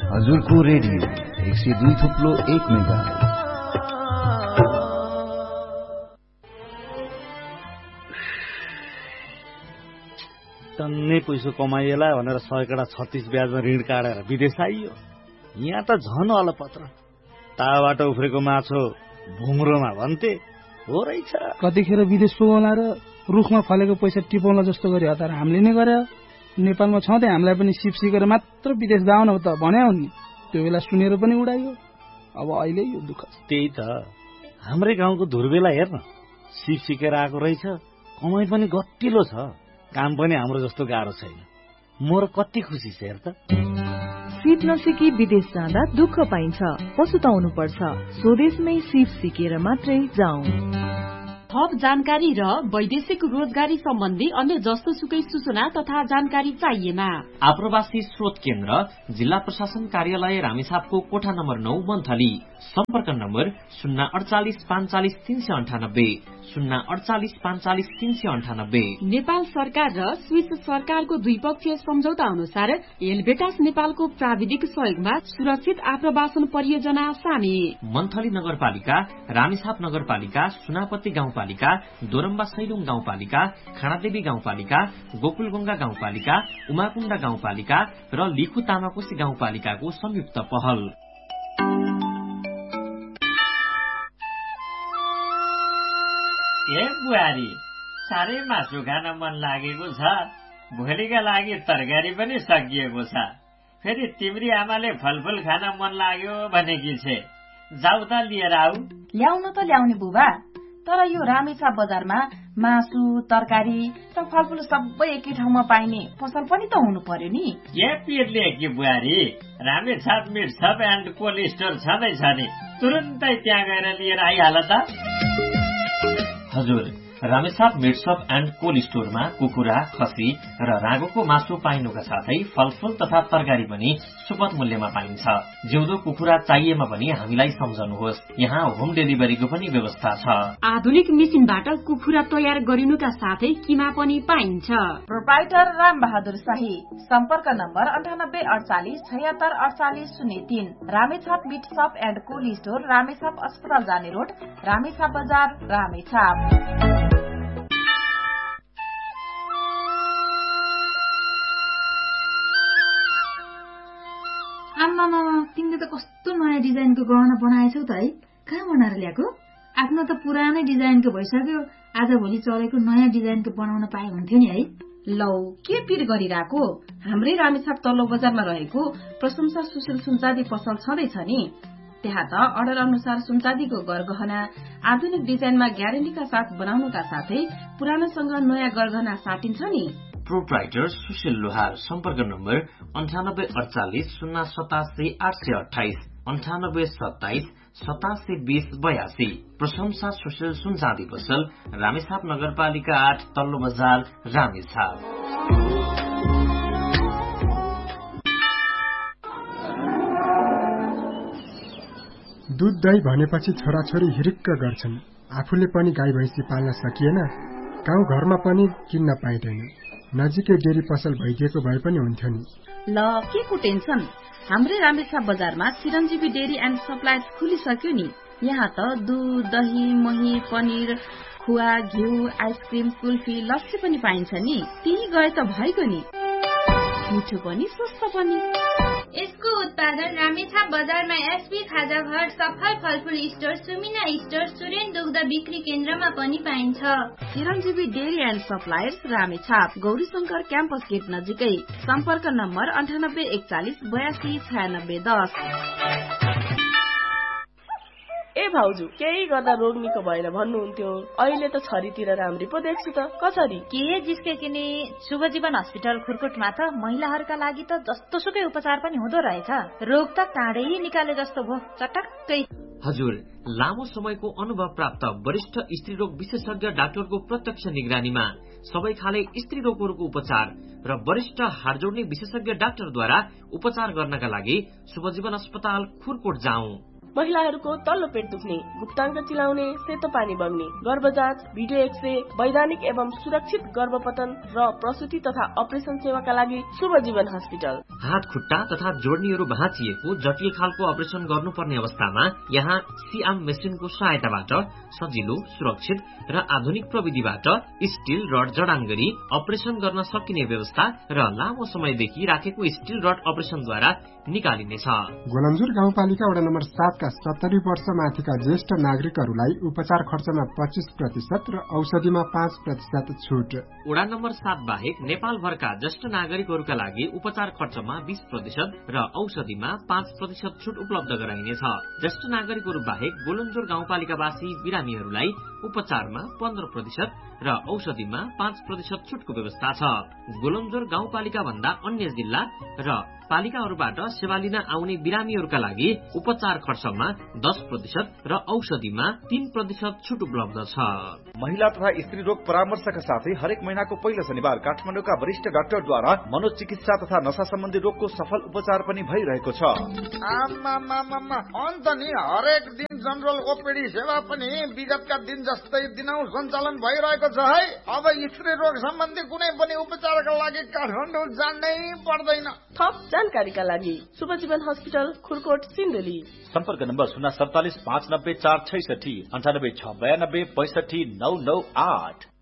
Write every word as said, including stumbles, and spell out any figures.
हजुरको रेडियो एक सय दुई थुप्लो एक मेगा टन्नै पैसो कमाइएला भनेर सयकडा छत्तीस ब्याजमा ऋण काटेर विदेश आइयो। यहाँ त झन अलपत्र, ताबाट उफ्रेको माछो भुङ्रोमा भन्थे हो रहेछ। कतिखेर विदेश पुगौला र रुखमा फलेको पैसा टिपाउला जस्तो गरी हतार हामीले नै गरे। नेपालमा छँदै हामीलाई पनि सिप सिकेर मात्र विदेश जाउन त भन्या हो नि, त्यो बेला सुनेर पनि उडाइयो। अब अहिले यो दुःख। त्यही त हाम्रै गाउँको धुर्बेला हेर्न, सिप सिकेर आएको रहेछ, कमाइ पनि गट्टिलो छ, काम पनि हाम्रो जस्तो गाह्रो छैन। म र कति खुसी छ हेर त। सिप नसिकी विदेश जाँदा दुःख पाइन्छ, पछुताउनु पर्छ। स्वदेशमै सिप सिकेर मात्रै जाउँ। थप जानकारी र वैदेशिक रोजगारी सम्बन्धी अन्य जस्तो सुकै सूचना तथा जानकारी चाहिएमा आप्रवासी स्रोत केन्द्र जिल्ला प्रशासन कार्यालय रामेछापको कोठा नम्बर नौ मन्थली। सम्पर्क नम्बर शून्य अडचालिस पाँचचालिस तीन सय अन्ठानब्बे शून्य अडचालिस पाँचचालिस तीन सय अन्ठानब्बे। नेपाल सरकार र स्विस सरकारको द्विपक्षीय सम्झौता अनुसार हेलबेटास नेपालको प्राविधिक सहयोगमा सुरक्षित आप्रवासन परियोजना सामेल। मन्थली नगरपालिका, रामेछाप नगरपालिका, सुनापत्ती गाउँपालिका, दोरम्बा सैलुङ गाउँपालिका, खानादेवी गाउँपालिका, गोकुलगंगा गाउँपालिका, उमाकुण्डा गाउँपालिका र लिखु तामाकोशी गाउँपालिकाको संयुक्त पहल। ए बुहारी, साह्रै मासु खान मन लागेको छ। भोलिका लागि तरकारी पनि सकिएको छ। फेरि तिम्री आमाले फलफुल खान मन लाग्यो भनेकी छे, जाऊ त लिएर आऊ। ल्याउन त ल्याउने बुबा, तर यो रामेछाप बजारमा मासु, तरकारी र फलफुल सबै एकै ठाउँमा पाइने पसल पनि त हुनु पर्यो नि। ए पिरले कि बुहारी, Ramechhap meet sub and cold store छँदैछ नि, तुरुन्तै त्यहाँ गएर लिएर आइहाल त। हजुर, रामेछाप मिटसप एन्ड कोल्ड स्टोरमा कुखुरा, खसी र रागोको मासु पाइनुका साथै फलफुल तथा तरकारी पनि सुपथ मूल्यमा पाइन्छ। जिउँदो कुखुरा चाहिएमा पनि हामीलाई सम्झनुहोस्, यहाँ होम डेलिभरीको पनि व्यवस्था छ। आधुनिक मेसिनबाट कुखुरा तयार गरिनुका साथै किमा पनि पाइन्छ। प्रोप्राइटर राम बहादुर शाही। सम्पर्क नम्बर अन्ठानब्बे अडचालिस छयत्तर अडचालिस शून्य तीन। Ramechhap meet shop and cold store, Ramechhap अस्पताल जाने रोड, रामेछाप बजार, रामेछाप। आम्मामा, तिमीले त कस्तो नयाँ डिजाइनको गहना बनाएछौ त है। कहाँ बनाएर ल्याएको? आफ्नो त पुरानै डिजाइनको भइसक्यो, आज भोलि चलेको नयाँ डिजाइनको बनाउन पाए हुन्थ्यो नि है। लौ, के पिर गरिरहेको? हाम्रै रामेछाप तल्लो बजारमा रहेको प्रशंसा सुशील सुनचाँदी पसल छँदैछ नि। त्यहाँ त अर्डर अनुसार सुनचाँदीको गरगहना आधुनिक डिजाइनमा ग्यारेन्टीका साथ बनाउनुका साथै पुरानोसँग नयाँ गरगहना साटिन्छ नि। प्रोप्राइटर सुशील लोहार। सम्पर्क नम्बर अन्ठानब्बे अडचालिस शून्य सतासी आठ सय अठाइस अन्ठानब्बे सत्ताइस सतासी बीस बयासी। प्रशंसा सुशील सुनचाँदी पसल, रामेछाप नगरपालिका आठ, तल्लो बजार, रामेछाप। दूध दही भनेपछि छोराछोरी हिरिक्क गर्छन्। आफूले पनि गाई भैँसी पाल्न सकिएन, गाउँ घरमा पनि किन्न पाइँदैन। नजिकै डेरी पसल भइदिएको भए पनि हुन्थ्यो नि। ल, के को टेन्सन? हाम्रै रामेछाप बजारमा चिरञ्जीवी डेरी एन्ड सप्लाई खुलिसक्यो नि। यहाँ त दूध, दही, मही, पनिर, खुवा, घिउ, आइसक्रिम, कुल्फी, लस्सी पनि पाइन्छ नि। त्यही गए त भइगयो नि। मिठो पनि सस्तो पनि। यसको उत्पादन रामेछाप बजारमा एसपी खाजा घर, सफल फलफुल स्टोर, सुमिना स्टोर, सुरेन दुग्ध बिक्री केन्द्रमा पनि पाइन्छ। चिरञ्जीवी dairy and suppliers, Ramechhap, Gauri Shankar campus get नजिकै। सम्पर्क नम्बर अन्ठानब्बे एकचालिस बयासी छयानब्बे दस। ए भाउजू, केही गर्दा रोग निको भएन भन्नुहुन्थ्यो, अहिले त छरीतिर राम्री पो देख्छु त। कसरी? के जिस्के किने शुभ जीवन हस्पिटल खुरकोटमा त महिलाहरूका लागि त जस्तो सुकै उपचार पनि हुँदो रहेछ। रोग त काँडै निकाले जस्तो भो, चटक्कै। हजुर, लामो समयको अनुभव प्राप्त वरिष्ठ स्त्री रोग विशेषज्ञ डाक्टरको प्रत्यक्ष निगरानीमा सबै खाले स्त्री रोगहरूको उपचार र वरिष्ठ हाड जोड्ने विशेषज्ञ डाक्टरद्वारा उपचार गर्नका लागि शुभ जीवन अस्पताल खुरकोट जाउँ। महिलाहरूको तल्लो पेट दुख्ने, गुप्ताङ्ग चिलाउने, सेतो पानी बग्ने, गर्भजाँच, भिडियो एक्सरे, वैधानिक एवं सुरक्षित गर्भपतन र प्रसुति तथा अपरेसन सेवाका लागि शुभ जीवन हस्पिटल। हात खुट्टा तथा जोड्नीहरू भाँचिएको जटिल खालको अपरेसन गर्नुपर्ने अवस्थामा यहाँ सिआम मेसिनको सहायताबाट सजिलो, सुरक्षित र आधुनिक प्रविधिबाट स्टील रड जडान गरी अपरेसन गर्न सकिने व्यवस्था र लामो समयदेखि राखेको स्टील रड अपरेसनद्वारा निकालिनेछ। गोलन्जुर गाउँपालिका वडा नम्बर सातका सत्तरी वर्ष माथिका ज्येष्ठ नागरिकहरूलाई उपचार खर्चमा पच्चीस प्रतिशत र औषधिमा पाँच प्रतिशत छुट। वडा नम्बर सात बाहेक नेपालभरका ज्येष्ठ नागरिकहरूका लागि उपचार खर्चमा बीस प्रतिशत र औषधिमा पाँच प्रतिशत छुट उपलब्ध गराइनेछ। ज्येष्ठ नागरिकहरू बाहेक गोलन्जुर गाउँपालिकावासी बिरामीहरूलाई उपचारमा पन्ध्र प्रतिशत र औषधिमा पाँच प्रतिशत छुटको व्यवस्था छ। गोलन्जुर गाउँपालिका भन्दा अन्य जिल्ला र पालिकाहरूबाट सेवा लिन आउने बिरामीहरूका लागि उपचार खर्चमा दस प्रतिशत र औषधिमा तीन प्रतिशत छुट उपलब्ध छ। महिला तथा स्त्री रोग परामर्शका साथै हरेक महिनाको पहिलो शनिबार काठमाडौँका वरिष्ठ डाक्टरद्वारा मनोचिकित्सा तथा नशा सम्बन्धी रोगको सफल उपचार पनि भइरहेको छ। अन्त नि हरेक दिन जनरल ओपीडी सेवा पनि विगतका दिन जस्तै दिनौ सञ्चालन भइरहेको छ है। अब स्त्री रोग सम्बन्धी कुनै पनि उपचारका लागि काठमाडौँ जानै पर्दैन। थप जानकारीका लागि शुभ जीवन हस्पिटल खुरकोट सिन्धुली। सम्पर्क नम्बर शून्य सडतालिस पाँच नब्बे चार छैसठी अन्ठानब्बे छ बयानब्बे पैसठी नौ नौ आठ।